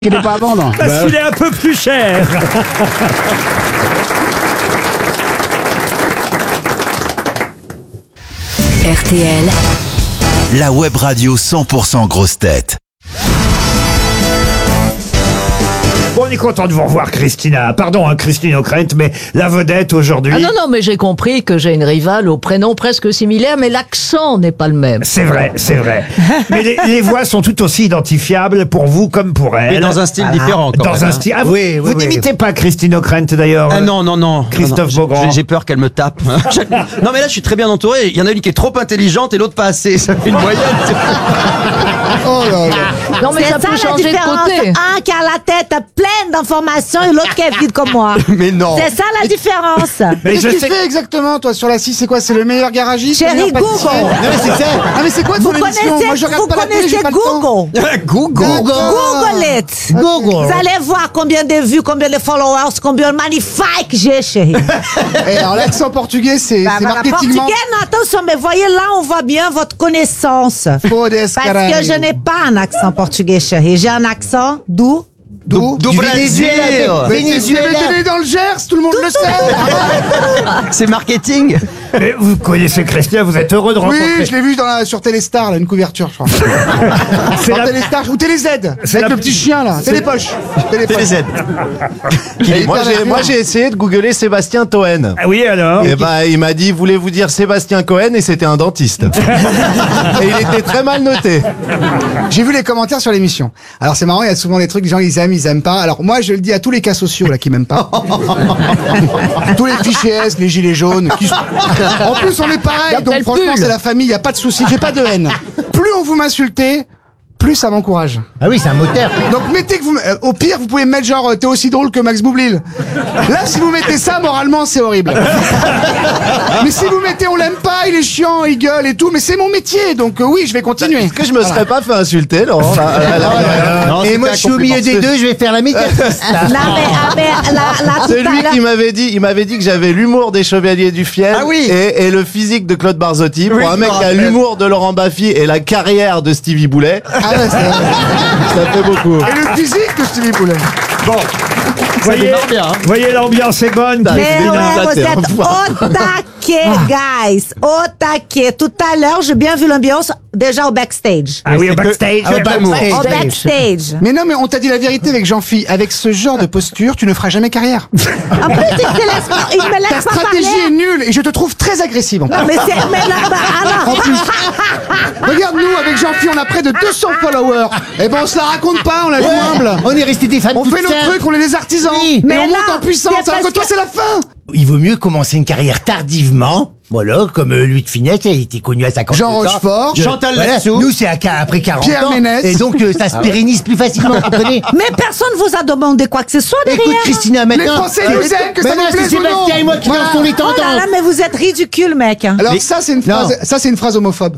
Il n'est pas à vendre. Parce qu'il est un peu plus cher. RTL, la web radio 100% grosse tête. Bon, on est content de vous revoir, Christina. Pardon, Christine O'Krent, mais la vedette aujourd'hui... Ah non, mais j'ai compris que j'ai une rivale au prénom presque similaire, mais l'accent n'est pas le même. C'est vrai, c'est vrai. Mais les voix sont tout aussi identifiables pour vous comme pour elle. Mais dans un style différent, quand Dans même, un hein. style... Ah, Oui, vous oui, oui. n'imitez pas Christine O'Krent, d'ailleurs. Ah non. Christophe Non, Beaugrand. J'ai peur qu'elle me tape. Non, mais là, je suis très bien entouré. Il y en a une qui est trop intelligente et l'autre pas assez. Ça fait une moyenne. Oh là là. Non, mais ça peut la changer de différence. côté. Un qui a la tête pleine d'informations et l'autre qui est vide comme moi. Mais non. C'est ça la différence. Mais Qu'est-ce je que tu sais... fais exactement, toi, sur la 6? C'est quoi? C'est le meilleur garagiste? Chérie, le meilleur pâtissier? Google. Non, mais c'est ça. Ah, mais c'est quoi ton Vous émission? Moi, je connaissez, regarde vous pas la télé, j'ai connaissez pas le temps. Google. Google it. Google. Vous allez voir combien de vues, combien de followers, combien de magnifiques j'ai, chérie. Et alors, l'accent portugais, c'est marketingement... Portugais, non, attention, mais voyez là, on voit bien votre connaissance. Fodes, Parce caralho. que je n'ai pas un accent portugais, chérie. J'ai un accent d'où? D'où? Du Brésil. Mais c'est né dans le Gers, tout le monde le sait. C'est marketing. Mais vous connaissez Christina, vous êtes heureux de rencontrer... Oui, je l'ai vu sur Téléstar, là, une couverture, je crois. C'est Sur la... Téléstar, ou Télé Z, avec la- le petit chien, là. Télépoche. TVZ. Moi j'ai essayé de googler Sébastien Toen. Ah oui, alors Et bah il m'a dit voulez-vous dire Sébastien Cohen et c'était un dentiste. Et il était très mal noté. J'ai vu les commentaires sur l'émission. Alors c'est marrant, il y a souvent des trucs, les gens ils aiment pas. Alors moi je le dis à tous les cas sociaux là qui m'aiment pas. Tous les fichiers S, les gilets jaunes. En plus on est pareil, donc quel franchement pull. c'est la famille, il y a pas de souci, j'ai pas de haine. Plus on vous m'insultez, plus ça m'encourage. Ah oui, c'est un moteur. Donc mettez que vous, au pire vous pouvez mettre genre t'es aussi drôle que Max Boublil. Là si vous mettez ça moralement c'est horrible. Mais si vous mettez on l'aime pas, il est chiant, il gueule et tout, mais c'est mon métier donc oui je vais continuer. Est-ce que je me serais pas fait insulter Laurent Non, Et c'était moi, un je suis au milieu des deux, je vais faire la médiatrice. Non, mais là, tout C'est à lui l'heure. qui m'avait dit que j'avais l'humour des Chevaliers du Fiel Ah oui. et le physique de Claude Barzotti pour Oui, un je mec me qui a rappelle. l'humour de Laurent Baffy et la carrière de Stevie Boulet. Ah ouais, Ça fait beaucoup. et le physique de Stevie Boulet. Bon, voyez, démarre bien, hein. voyez l'ambiance est bonne. Mais Christina. ouais, vous êtes au taquet, guys. Au taquet. Tout à l'heure, j'ai bien vu l'ambiance déjà au backstage. Ah oui, au backstage. que pas l'amour. Au backstage. Mais non, mais on t'a dit la vérité avec Jean-Phi. Avec ce genre de posture, tu ne feras jamais carrière. En plus, il me Ta laisse pas stratégie est parler. nulle et je te trouve très agressive en plus. Non, mais c'est, mais là-bas, alors. Regarde, nous, avec Jean-Phi, on a près de 200 followers. Eh ben, on se la raconte pas, on la joue humble. On est resté des femmes On toutes fait notre simples. truc, on est des artisans. Oui. Mais Mais on là, monte en puissance, c'est alors que parce toi, que- c'est la fin. Il vaut mieux commencer une carrière tardivement. Voilà, comme Louis de Funès, il a été connu à 50 Jean ans. Rochefort. Chantal Voilà, Latsou. nous, c'est après 40 Pierre ans. Ménès. Et donc, ça se pérennise plus facilement, vous comprenez? Mais personne vous a demandé quoi que ce soit derrière. Écoute, Christina, maintenant. Les Français nous aiment, que ça Maintenant, nous plaise c'est ou non. Sébastien et moi qui Voilà. dansons les Oh là tendances. là, mais vous êtes ridicule, mec. Alors ça, c'est une phrase, Non. ça, c'est une phrase homophobe.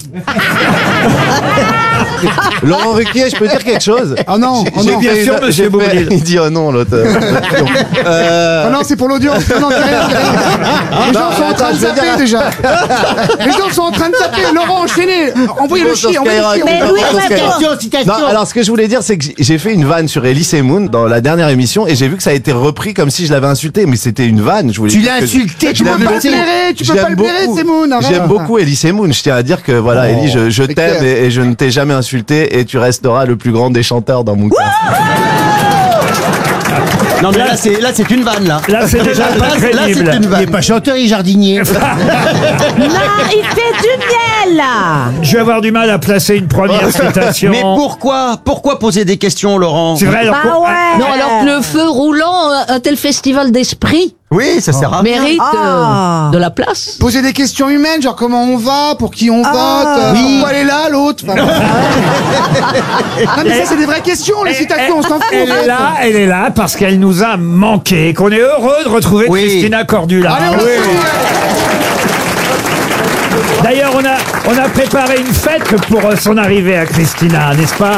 Laurent Ruquier, je peux dire quelque chose? Oh non, oh J'ai non. bien fait sûr, une- monsieur j'ai fait- Boublil. Il dit oh non l'autre. Oh non, c'est pour l'audience. Non, non, dis rien, dis rien. Les gens sont en train de attends, je veux zapper dire- déjà. Les gens sont en train de zapper. Laurent, enchaînez. Envoyez le Bon, sur chier, envoyez le Skyrock. chier. Mais oui, Sur mais Skyrock. bon. Citation, citation. Non, alors ce que je voulais dire, c'est que j'ai fait une vanne sur Elise Moon dans la dernière émission et j'ai vu que ça a été repris comme si je l'avais insulté, mais c'était une vanne. Je voulais Tu dire l'as que insulté, Tu peux pas le blairer, tu peux pas le blairer, c'est Moon. J'aime beaucoup Elise Moon. Je tiens à dire que voilà, Ellie, je c'est t'aime clair. et je ne t'ai jamais insulté et tu resteras le plus grand des chanteurs dans mon cœur. Non, mais là, c'est une vanne, là. Là, c'est déjà pas Là, c'est crédible. une Il n'est vanne. pas chanteur, il est jardinier. Non, il fait du miel. Je vais avoir du mal à placer une première citation. Mais pourquoi poser des questions, Laurent? C'est vrai, alors, Bah ouais. Non, alors que le feu roulant, un tel festival d'esprit Oui, ça sert à rien. mérite Ah. de la place. Poser des questions humaines, genre comment on va, pour qui on vote, pourquoi elle est là, l'autre. Enfin, non mais ça c'est des vraies questions, les citations, on s'en fout. en fait. elle est là parce qu'elle nous a manqué, qu'on est heureux de retrouver Oui. Christina Cordula. Allez, on Oui. le fait. D'ailleurs, on a préparé une fête pour son arrivée à Christina, n'est-ce pas?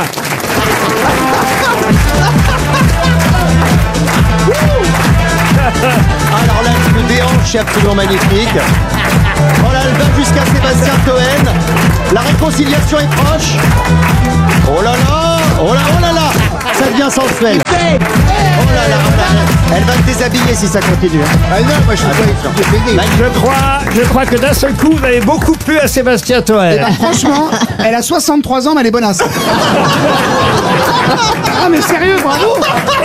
Alors là, le déhanche est absolument magnifique. Oh là, elle va jusqu'à Sébastien Toen. La réconciliation est proche. Oh là là, oh là là. ça devient sensuel. Oh là là, oh là là. Elle va te déshabiller si ça continue. Ah non, moi je suis pas Je crois que d'un seul coup, vous avez beaucoup plu à Sébastien Toen. Franchement, elle a 63 ans, mais elle est bonasse. Ah, mais sérieux, bravo.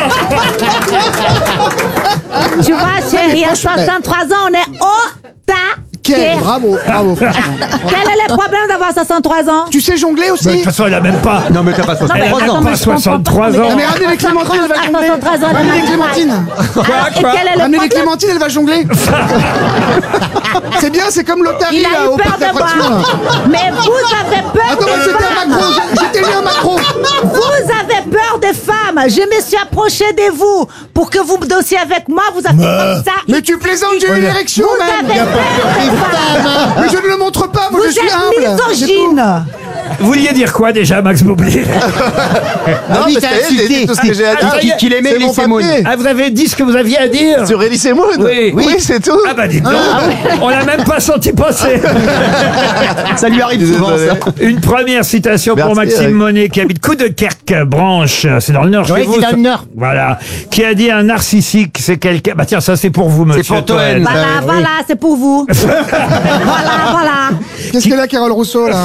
Tu vois, chérie, à 63 ans, on est au taquet. Bravo, bravo, franchement. Quel est le problème d'avoir 63 ans? Tu sais jongler aussi? De toute façon, elle a même pas. Non mais t'as pas 63 Elle a ans. même pas 63 ans. Non, mais ramenez les clémentines, elle va jongler. 63 ans, Ramenez les clémentines. Et quel est le Ramenez les problème? clémentines, elle va jongler. C'est bien, c'est comme l'Otari Il a là, eu au peur parc de d'attractions. moi. Mais vous avez peur Attends, des c'était un Macron, femmes. j'étais né un Macron. Vous avez peur des femmes. Je me suis approchée de vous pour que vous dansiez avec moi. Vous avez fait comme ça. Mais tu plaisantes, j'ai eu une érection Vous même. avez peur des femmes. Mais je ne le montre pas, moi Vous je suis êtes humble. misogyne. Vous vouliez dire quoi déjà, Max Boublil? Non, oui, mais t'as c'est elle, j'ai dit insulté. tout ce que j'ai à dire. ça y est, qu'il aimait C'est mon Elise Moon. papier. Ah, vous avez dit ce que vous aviez à dire? Sur Elise Moon? Oui. c'est tout. Ah bah dites donc, on l'a même pas senti passer. Ça lui arrive souvent ça. Une première citation pour Merci, Maxime Eric. Monet qui habite Coudekerque, Branche, c'est dans le Nord Oui, chez vous. c'est dans ça. le Nord. Voilà, qui a dit un narcissique, c'est quelqu'un. Bah tiens, ça c'est pour vous, monsieur. pour Toen. Toen. Voilà, voilà, c'est pour vous. Voilà. Qu'est-ce qu'elle a, Carole Rousseau, là?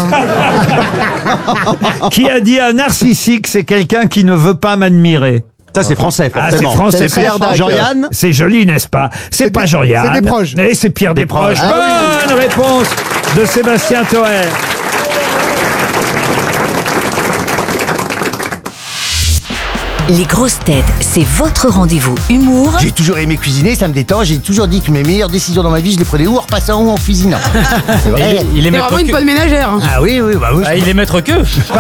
Qui a dit un narcissique, c'est quelqu'un qui ne veut pas m'admirer. Ça c'est français Ah, c'est forcément. français. C'est Pierre Dac. Jean-Yann. C'est joli, n'est-ce pas? C'est pas Jean-Yann. c'est Desproges. Et c'est Pierre Desproges. Ah Bonne réponse de Sébastien Toen. Les grosses têtes, c'est votre rendez-vous humour J'ai toujours aimé cuisiner, ça me détend. J'ai toujours dit que mes meilleures décisions dans ma vie, je les prenais ou en repassant ou en cuisinant. C'est vrai. Il est maître que. ménagère. Ah oui, oui, bah oui. Ah, il est maître que.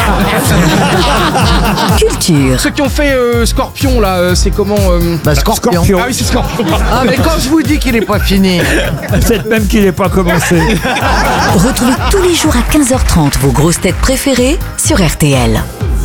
culture. Ceux qui ont fait Scorpion là, c'est comment Bah, Scorpion. Ah oui, c'est Scorpion. Ah, mais quand je vous dis qu'il n'est pas fini. Peut-être même qu'il n'est pas commencé. Retrouvez tous les jours à 15h30 vos grosses têtes préférées sur RTL.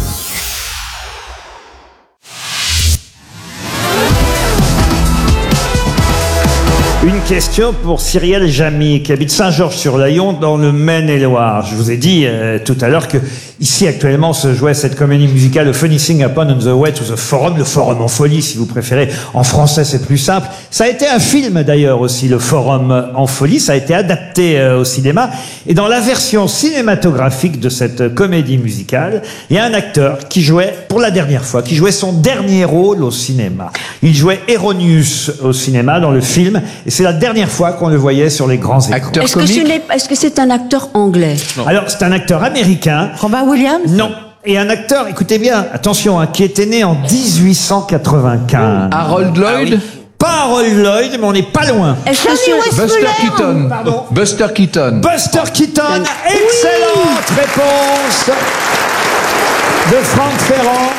Une question pour Cyrielle Jamy, qui habite Saint-Georges-sur-Layon, dans le Maine-et-Loire. Je vous ai dit tout à l'heure que ici, actuellement, se jouait cette comédie musicale The Funny Thing Happened on the Way to the Forum, le Forum en folie, si vous préférez. En français, c'est plus simple. Ça a été un film, d'ailleurs, aussi, le Forum en folie. Ça a été adapté au cinéma. Et dans la version cinématographique de cette comédie musicale, il y a un acteur qui jouait, pour la dernière fois, qui jouait son dernier rôle au cinéma. Il jouait Eronius au cinéma, dans le film. Et c'est la dernière fois qu'on le voyait sur les grands écrans. Est-ce que c'est un acteur anglais? Alors, c'est un acteur américain. Robin Williams? Non. Et un acteur, écoutez bien, attention, hein, qui était né en 1895. Harold Lloyd. Pas Harold Lloyd, mais on n'est pas loin. Est-ce que c'est Buster Keaton. Pardon. Buster Keaton. Buster Keaton, excellente réponse de Franck Ferrand.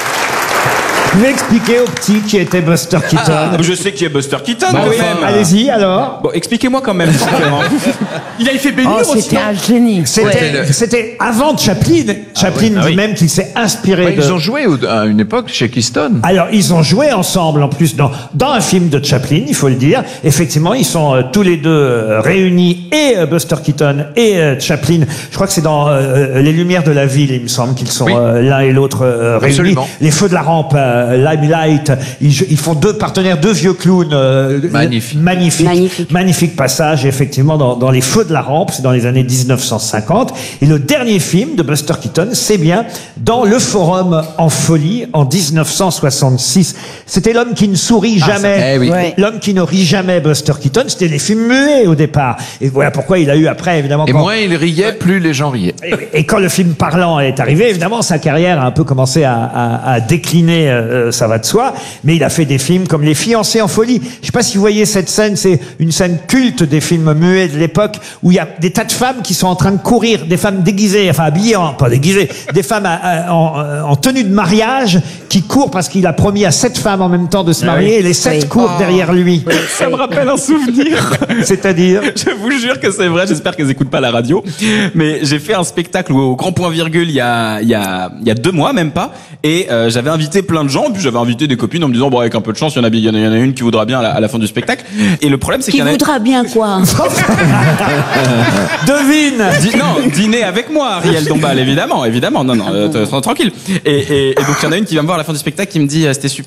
Je vais expliquer au petit qui était Buster Keaton. Je sais qui est Buster Keaton, Bah quand oui. même. Allez-y, alors. Bon, expliquez-moi quand même. Il a fait bénir aussi. C'était un génie. C'était avant Chaplin. Chaplin dit même qu'il s'est inspiré de... Ils ont joué à une époque chez Keystone. Alors, ils ont joué ensemble, en plus, dans un film de Chaplin, il faut le dire. Effectivement, ils sont tous les deux réunis, et Buster Keaton et Chaplin. Je crois que c'est dans Les Lumières de la Ville, il me semble qu'ils sont l'un et l'autre réunis. Absolument. Les Feux de la Rampe, Limelight, ils font deux partenaires, deux vieux clowns. Magnifique passage, effectivement, dans Les Feux de la Rampe, c'est dans les années 1950. Et le dernier film de Buster Keaton, c'est bien dans Le Forum en folie, en 1966. C'était L'homme qui ne sourit jamais. L'homme qui ne rit jamais, Buster Keaton. C'était les films muets au départ. Et voilà pourquoi il a eu après, évidemment... Et moins il riait, plus les gens riaient. Et quand le film parlant est arrivé, évidemment, sa carrière a un peu commencé à décliner, ça va de soi. Mais il a fait des films comme Les Fiancés en folie. Je sais pas si vous voyez cette scène, c'est une scène culte des films muets de l'époque, où il y a des tas de femmes qui sont en train de courir, des femmes déguisées, enfin habillées, pas déguisées, des femmes en tenue de mariage, qui courent parce qu'il a promis à 7 femmes en même temps de se marier, et les 7 courent derrière lui. Ça me rappelle un souvenir. C'est-à-dire? Je vous jure que c'est vrai, j'espère qu'elles écoutent pas la radio. Mais j'ai fait un spectacle au Grand Point Virgule il y a 2 mois, même pas. Et j'avais invité plein de gens gens. Puis j'avais invité des copines en me disant, bon, avec un peu de chance, il y en a une qui voudra bien à la fin du spectacle. Et le problème, c'est qu'il Qui y en a... voudra bien quoi? Devine. Non, dîner avec moi, Ariel Dombal, évidemment. Non, tranquille. Et donc il y en a une qui va me voir à la fin du spectacle qui me dit, c'était super.